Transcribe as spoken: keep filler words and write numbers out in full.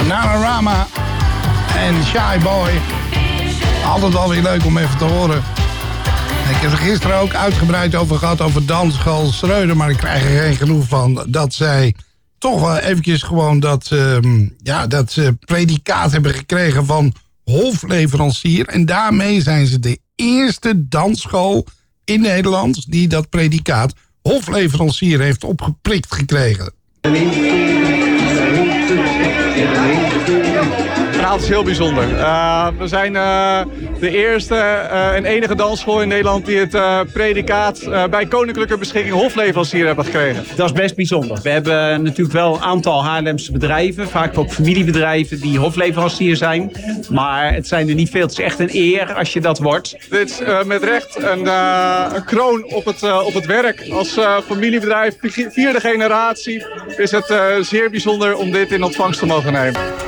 Nanorama en Shy Boy. Altijd alweer leuk om even te horen. Ik heb er gisteren ook uitgebreid over gehad over dansschool Schreuder, maar ik krijg er geen genoeg van dat zij toch wel eventjes gewoon dat, um, ja, dat uh, predicaat hebben gekregen van hofleverancier. En daarmee zijn ze de eerste dansschool in Nederland die dat predicaat hofleverancier heeft opgeprikt gekregen. Het verhaal is heel bijzonder. Uh, we zijn uh, de eerste uh, en enige dansschool in Nederland die het uh, predicaat uh, bij koninklijke beschikking hofleverancier hebben gekregen. Dat is best bijzonder. We hebben natuurlijk wel een aantal Haarlemse bedrijven, vaak ook familiebedrijven die hofleverancier zijn. Maar het zijn er niet veel. Het is echt een eer als je dat wordt. Dit is uh, met recht een, uh, een kroon op het, uh, op het werk. Als uh, familiebedrijf, vierde generatie, is het uh, zeer bijzonder om dit in ontvangst te mogen nemen.